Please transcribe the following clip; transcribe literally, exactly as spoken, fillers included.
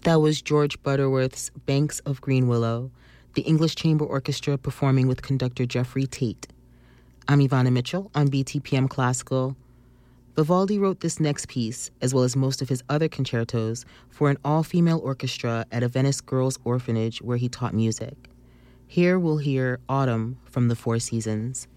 That was George Butterworth's Banks of Green Willow, the English Chamber Orchestra performing with conductor Jeffrey Tate. I'm Ivana Mitchell on B T P M Classical. Vivaldi wrote this next piece, as well as most of his other concertos, for an all-female orchestra at a Venice girls' orphanage where he taught music. Here we'll hear Autumn from the Four Seasons.